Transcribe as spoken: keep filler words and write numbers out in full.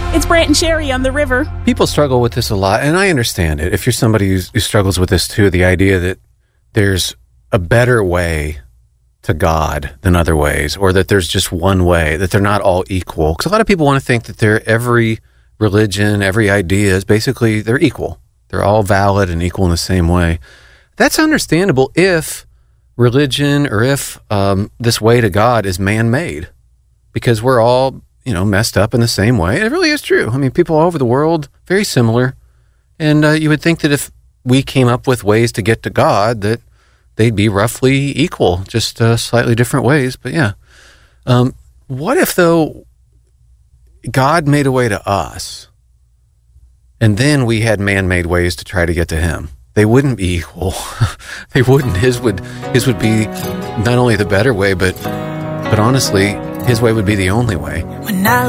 It's Brant and Sherry on the river. People struggle with this a lot, and I understand it. If you're somebody who's, who struggles with this too, the idea that there's a better way to God than other ways, or that there's just one way, that they're not all equal. Because a lot of people want to think that they're, every religion, every idea is basically, they're equal. They're all valid and equal in the same way. That's understandable if religion or if um, this way to God is man-made, because we're all, you know, messed up in the same way. It really is true. I mean, people all over the world, very similar. And uh, you would think that if we came up with ways to get to God, that they'd be roughly equal, just uh, slightly different ways. But yeah. Um, what if, though, God made a way to us, and then we had man-made ways to try to get to him? They wouldn't be equal. They wouldn't. His would his would be not only the better way, but but honestly, his way would be the only way. When I